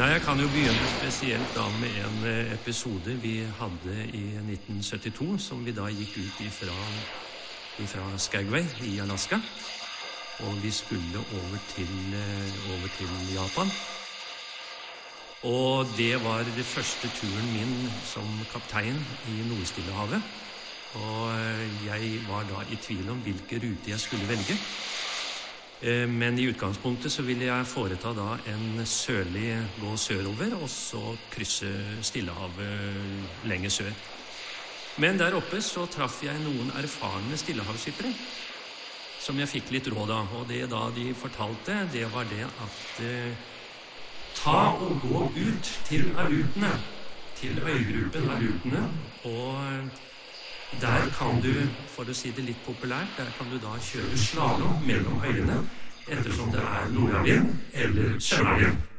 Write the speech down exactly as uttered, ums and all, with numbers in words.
Nei, jeg kan jo begynne spesielt da med en episode vi hadde i nitten syttito, som vi da gikk ut ifra, ifra Skagway i Alaska, og vi skulle over til, over til Japan. Og det var det første turen min som kaptein i Nordstillehavet, og jeg var da i tvil om hvilke rute jeg skulle velge. Men i utgangspunktet så ville jeg foreta da en sørlig gå sørover, og så krysse Stillehavet lenger sør. Men der oppe så traff jeg noen erfarne stillehavsskippere, som jeg fikk litt råd av. Og det da de fortalte, det var det at eh, ta og gå ut til Alutene, til øygruppen Alutene, og der kan du, for å si det litt populært, der kan du da kjøre slalom mellom øyene, ettersom det er nordavind eller søravind.